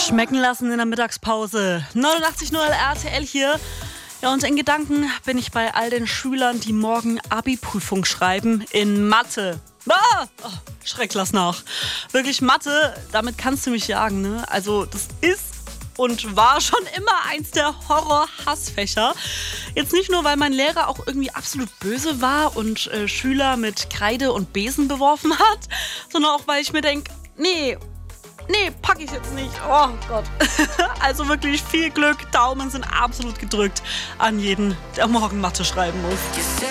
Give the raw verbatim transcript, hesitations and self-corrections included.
schmecken lassen in der Mittagspause. neunundachtzig Komma null R T L hier. Ja, und in Gedanken bin ich bei all den Schülern, die morgen Abi-Prüfung schreiben in Mathe. Ah! Oh, schreck, lass nach. Wirklich Mathe, damit kannst du mich jagen, ne? Also das ist und war schon immer eins der Horror-Hassfächer. Jetzt nicht nur, weil mein Lehrer auch irgendwie absolut böse war und äh, Schüler mit Kreide und Besen beworfen hat, sondern auch, weil ich mir denke, nee, nee, pack ich jetzt nicht. Oh Gott. Also wirklich viel Glück, Daumen sind absolut gedrückt an jeden, der morgen Mathe schreiben muss.